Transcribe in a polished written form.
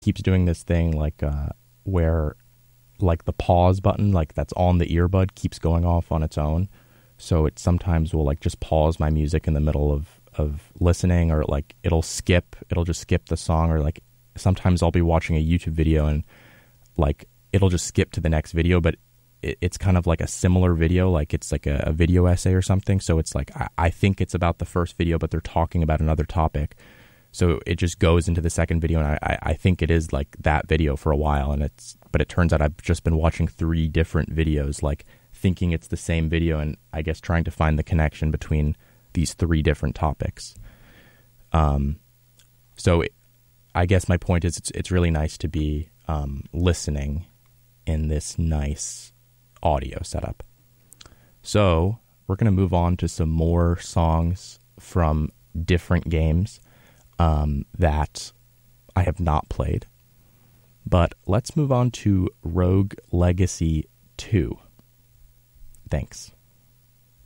keeps doing this thing where like the pause button, like that's on the earbud, keeps going off on its own. So it sometimes will like just pause my music in the middle of listening, or like it'll just skip the song, or like sometimes I'll be watching a YouTube video and like it'll just skip to the next video, but it's kind of like a similar video, like it's like a video essay or something. So it's like I think it's about the first video, but they're talking about another topic. So it just goes into the second video, and I think it is like that video for a while, but it turns out I've just been watching 3 different videos, like thinking it's the same video, and I guess trying to find the connection between these 3 different topics. I guess my point is it's really nice to be listening in this nice audio setup. So we're going to move on to some more songs from different games that I have not played. But let's move on to Rogue Legacy 2. Thanks.